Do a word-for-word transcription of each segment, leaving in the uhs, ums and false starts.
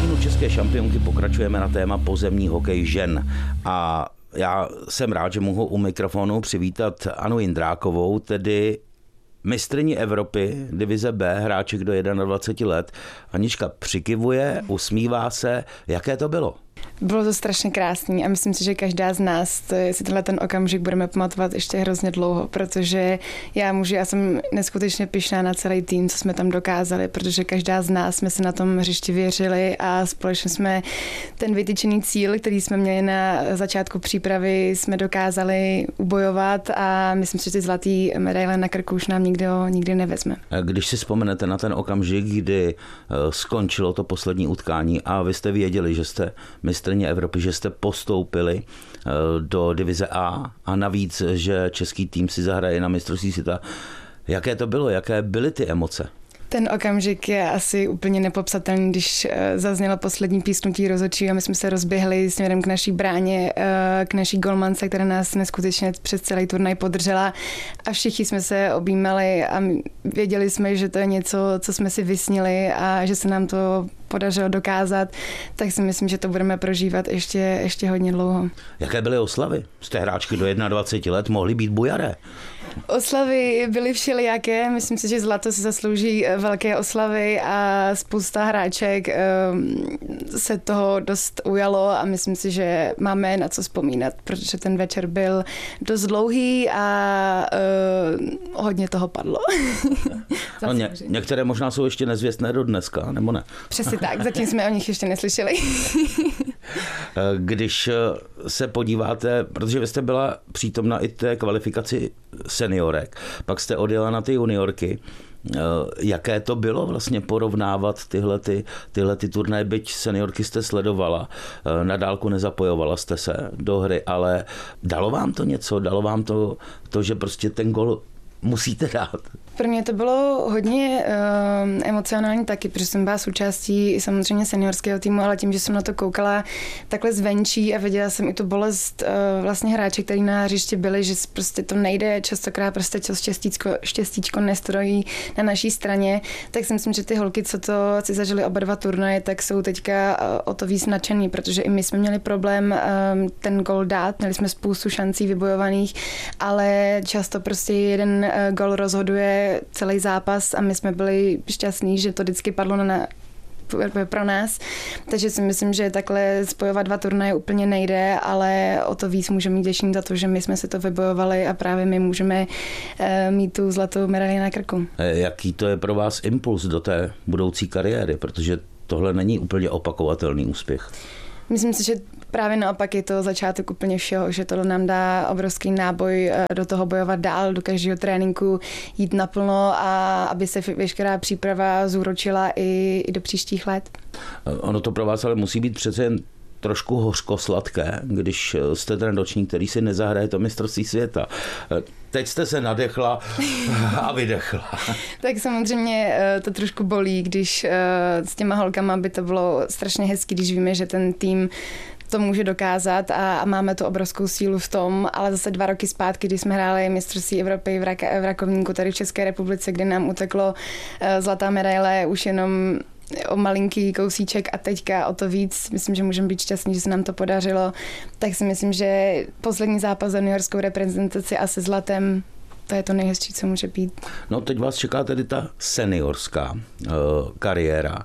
magazínu České šampionky pokračujeme na téma pozemní hokej žen a já jsem rád, že mohu u mikrofonu přivítat Anu Jindrákovou, tedy mistryni Evropy, divize B, hráček do dvaceti jedna let. Anička přikivuje, usmívá se. Jaké to bylo? Bylo to strašně krásný a myslím si, že každá z nás to je, si tenhle ten okamžik budeme pamatovat ještě hrozně dlouho, protože já můžu, já jsem neskutečně pyšná na celý tým, co jsme tam dokázali, protože každá z nás jsme si na tom hřišti věřili a společně jsme ten vytyčený cíl, který jsme měli na začátku přípravy, jsme dokázali ubojovat a myslím si, že ty zlatý medaile na krku už nám nikdo nikdy nevezme. Když si vzpomenete na ten okamžik, kdy skončilo to poslední utkání a vy jste věděli, že jste mistryně Evropy, že jste postoupili do divize A a navíc, že český tým si zahraje na mistrovství světa. Jaké to bylo? Jaké byly ty emoce? Ten okamžik je asi úplně nepopsatelný, když zaznělo poslední písknutí rozhodčího a my jsme se rozběhli směrem k naší bráně, k naší golmance, která nás neskutečně přes celý turnaj podržela a všichni jsme se objímali a věděli jsme, že to je něco, co jsme si vysnili a že se nám to podařilo dokázat, tak si myslím, že to budeme prožívat ještě, ještě hodně dlouho. Jaké byly oslavy? Jste hráčky do dvaceti jedna let, mohly být bujaré. Oslavy byly všelijaké, myslím si, že zlato si zaslouží velké oslavy a spousta hráček se toho dost ujalo a myslím si, že máme na co vzpomínat, protože ten večer byl dost dlouhý a uh, hodně toho padlo. No, ně, některé možná jsou ještě nezvěstné do dneska, nebo ne? Přesně tak, zatím jsme o nich ještě neslyšeli. Když se podíváte, protože vy jste byla přítomna i té kvalifikaci seniorek, pak jste odjela na ty juniorky. Jaké to bylo vlastně porovnávat tyhle, ty, tyhle ty turnaje, byť seniorky jste sledovala, na dálku nezapojovala jste se do hry, ale dalo vám to něco? Dalo vám to, to že prostě ten gol musíte dát? Pro mě to bylo hodně uh, emocionální taky, protože jsem byla součástí samozřejmě seniorského týmu, ale tím, že jsem na to koukala takhle zvenčí a viděla jsem i tu bolest uh, vlastně hráče, který na hřišti byli, že prostě to nejde, častokrát prostě to štěstíčko, štěstíčko nestrojí na naší straně, tak si myslím, že ty holky, co to si zažili oba dva turnaje, tak jsou teďka uh, o to víc nadšený, protože i my jsme měli problém um, ten gol dát, měli jsme spoustu šancí vybojovaných, ale často prostě jeden uh, gol rozhoduje celý zápas a my jsme byli šťastní, že to vždycky padlo na, pro nás. Takže si myslím, že takhle spojovat dva turnaje úplně nejde, ale o to víc můžeme mít děšení za to, že my jsme si to vybojovali a právě my můžeme mít tu zlatou medaili na krku. Jaký to je pro vás impuls do té budoucí kariéry, protože tohle není úplně opakovatelný úspěch? Myslím si, že právě naopak je to začátek úplně všeho, že to nám dá obrovský náboj do toho bojovat dál, do každého tréninku jít naplno a aby se veškerá příprava zúročila i, i do příštích let. Ono to pro vás ale musí být přece jen trošku hořko-sladké, když jste ten ročník, který si nezahraje to mistrovství světa. Teď jste se nadechla a vydechla. Tak samozřejmě to trošku bolí, když s těma holkama by to bylo strašně hezky, když víme, že ten tým to může dokázat a, a máme tu obrovskou sílu v tom, ale zase dva roky zpátky, když jsme hráli mistrovství Evropy v, Raka, v Rakovníku tady v České republice, kde nám uteklo zlatá medaile už jenom o malinký kousíček a teďka o to víc. Myslím, že můžeme být šťastní, že se nám to podařilo. Tak si myslím, že poslední zápas za juniorskou reprezentaci a se zlatem, to je to nejhezčí, co může být. No teď vás čeká tedy ta seniorská uh, kariéra.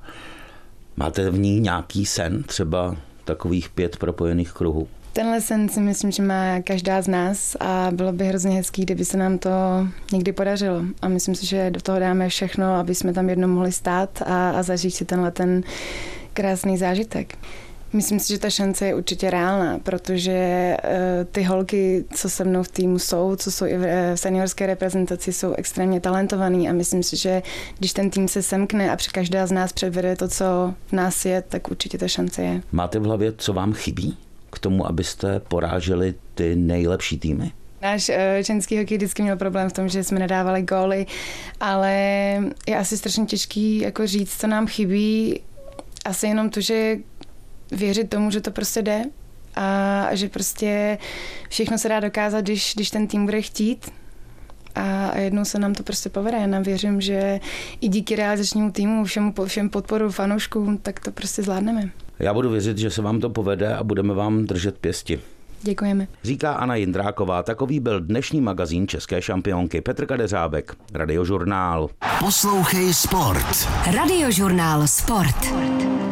Máte v ní nějaký sen, třeba takových pět propojených kruhů? Tenhle sen si myslím, že má každá z nás a bylo by hrozně hezký, kdyby se nám to někdy podařilo. A myslím si, že do toho dáme všechno, aby jsme tam jednou mohli stát a, a zažít si tenhle ten krásný zážitek. Myslím si, že ta šance je určitě reálná, protože uh, ty holky, co se mnou v týmu jsou, co jsou i v seniorské reprezentaci, jsou extrémně talentovaný a myslím si, že když ten tým se semkne a každá z nás předvede to, co v nás je, tak určitě ta šance je. Máte v hlavě, co vám chybí k tomu, abyste poráželi ty nejlepší týmy? Náš uh, ženský hokej vždycky měl problém v tom, že jsme nedávali góly, ale je asi strašně těžký jako říct, co nám chybí. Asi jenom to, že věřit tomu, že to prostě jde a že prostě všechno se dá dokázat, když, když ten tým bude chtít. a jednou se nám to prostě povede. Já věřím, že i díky realizačnímu týmu, všem, všem podporu fanouškům, tak to prostě zvládneme. Já budu věřit, že se vám to povede a budeme vám držet pěsti. Děkujeme. Říká Anna Jindráková. Takový byl dnešní magazín české šampionky. Petr Kadeřábek, Radiožurnál. Poslouchej sport. Radiožurnál Sport.